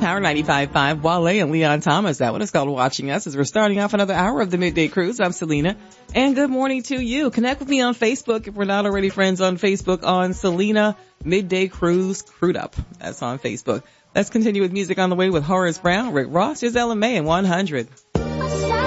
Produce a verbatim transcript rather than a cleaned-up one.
Power ninety-five point five. Wale and Leon Thomas. That one is called Watching Us as we're starting off another hour of the Midday Cruise. I'm Selena. And good morning to you. Connect with me on Facebook if we're not already friends on Facebook on Selena Midday Cruise Crude Up. That's on Facebook. Let's continue with music on the way with Horace Brown, Rick Ross. Here's Ella May and one hundred.